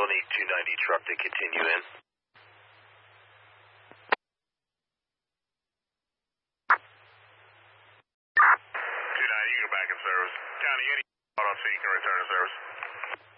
still need 290 truck to continue in. 290, you can go back in service. County, any auto so you can return to service.